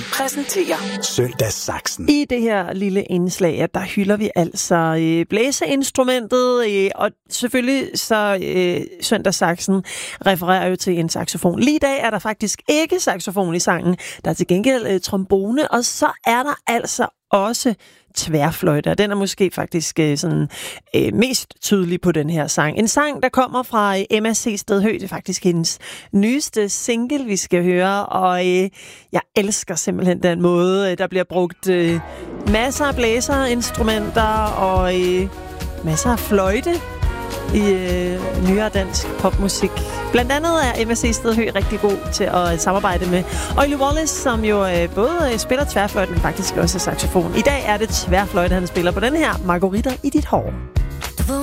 præsenterer Søndagssaksen. I det her lille indslag, der hylder vi altså blæseinstrumentet, og selvfølgelig så Søndagssaksen refererer jo til en saxofon. Lige i dag er der faktisk ikke saxofon i sangen, der er til gengæld trombone, og så er der altså også tværfløjte, og den er måske faktisk mest tydelig på den her sang. En sang, der kommer fra Emma C. Stedhøj, det er faktisk hendes nyeste single, vi skal høre, og jeg elsker simpelthen den måde, der bliver brugt masser af blæserinstrumenter og masser af fløjte i nyere dansk popmusik. Blandt andet er Emma C. Stedhøj rigtig god til at samarbejde med Oily Wallace, som jo både spiller tværfløjte, men faktisk også saxofon. I dag er det tværfløjte, han spiller på den her Margaritter i dit hår.